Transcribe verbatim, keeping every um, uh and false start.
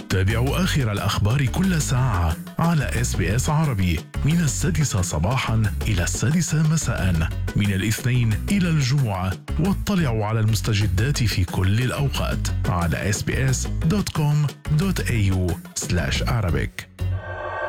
تابعوا آخر الأخبار كل ساعة على إس بي إس عربي من السادسة صباحا إلى السادسة مساء من الاثنين إلى الجمعة، واطلعوا على المستجدات في كل الأوقات على إس بي إس دوت كوم دوت إيه يو سلاش أرابيك.